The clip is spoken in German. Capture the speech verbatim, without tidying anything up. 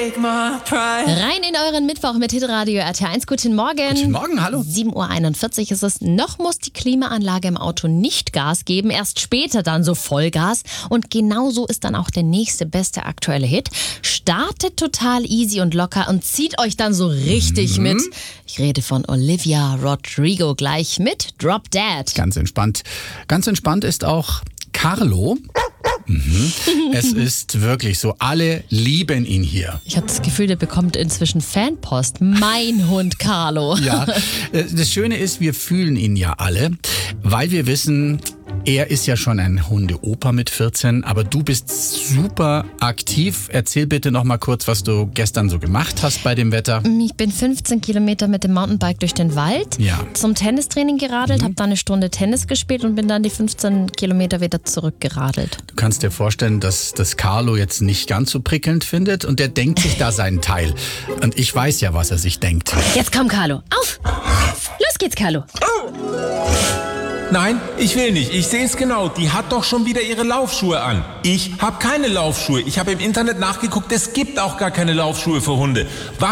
take my pride. Rein in euren Mittwoch mit Hitradio R T eins. Guten Morgen. Guten Morgen, hallo. sieben Uhr einundvierzig ist es. Noch muss die Klimaanlage im Auto nicht Gas geben. Erst später dann so Vollgas. Und genauso ist dann auch der nächste beste aktuelle Hit. Startet total easy und locker und zieht euch dann so richtig Mhm. mit. Ich rede von Olivia Rodrigo gleich mit Drop Dead. Ganz entspannt. Ganz entspannt ist auch Carlo. Mhm. Es ist wirklich so, alle lieben ihn hier. Ich habe das Gefühl, der bekommt inzwischen Fanpost. Mein Hund Carlo. Ja, äh, das Schöne ist, wir fühlen ihn ja alle, weil wir wissen, er ist ja schon ein Hundeopa mit vierzehn, aber du bist super aktiv. Erzähl bitte noch mal kurz, was du gestern so gemacht hast bei dem Wetter. Ich bin fünfzehn Kilometer mit dem Mountainbike durch den Wald Ja. zum Tennistraining geradelt, Mhm. habe dann eine Stunde Tennis gespielt und bin dann die fünfzehn Kilometer wieder zurückgeradelt. Du kannst dir vorstellen, dass das Carlo jetzt nicht ganz so prickelnd findet und der denkt sich da seinen Teil. Und ich weiß ja, was er sich denkt. Jetzt komm, Carlo, auf! Los geht's, Carlo. Nein, ich will nicht. Ich sehe es genau. Die hat doch schon wieder ihre Laufschuhe an. Ich habe keine Laufschuhe. Ich habe im Internet nachgeguckt. Es gibt auch gar keine Laufschuhe für Hunde.